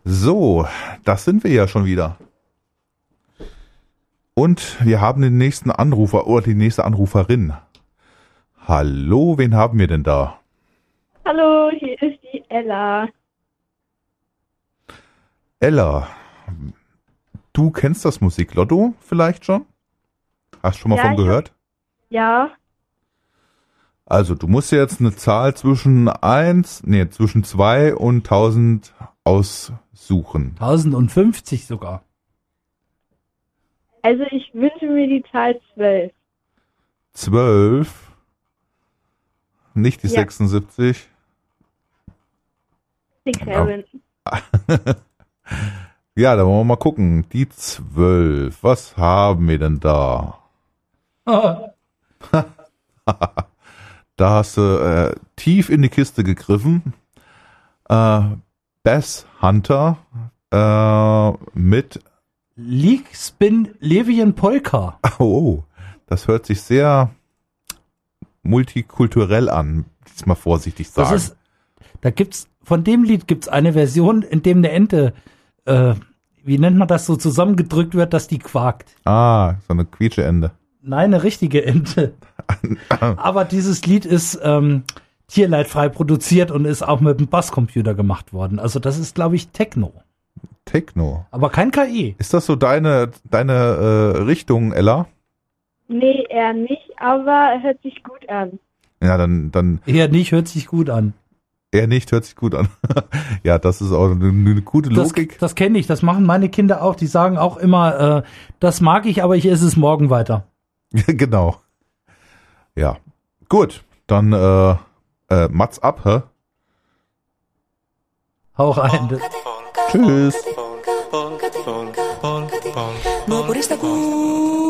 So, das sind wir ja schon wieder. Und wir haben den nächsten Anrufer oder die nächste Anruferin. Hallo, wen haben wir denn da? Hallo, hier ist die Ella. Ella, du kennst das Musiklotto vielleicht schon? Hast schon mal von gehört? Ja, Also, du musst dir jetzt eine Zahl zwischen 2 und 1000 aussuchen. 1050 sogar. also ich wünsche mir die Zahl 12. 12, nicht die Ja. 76. Die Kevin. Ja, da wollen wir mal gucken. Die 12, was haben wir denn da? Da hast du tief in die Kiste gegriffen. Bass Hunter mit, League Spin Levien Polka. oh, das hört sich sehr multikulturell an, jetzt mal vorsichtig sagen. Das ist, da gibt's, von dem Lied gibt's eine Version, in dem eine Ente, wie nennt man das, so zusammengedrückt wird, dass die quakt. Ah, so eine Quietscheende. Nein, eine richtige Ente. Aber dieses Lied ist tierleidfrei produziert und ist auch mit dem Basscomputer gemacht worden. Also das ist, glaube ich, Techno. Techno. Aber kein KI. Ist das so deine Richtung, Ella? Nee, eher nicht, aber hört sich gut an. Ja, dann Eher nicht, hört sich gut an. eher nicht, hört sich gut an. Ja, das ist auch eine gute Logik. Das kenne ich, das machen meine Kinder auch. Die sagen auch immer, das mag ich, aber ich esse es morgen weiter. Genau. Ja, gut, dann Mats ab, hä? Hau rein. Tschüss. No por esta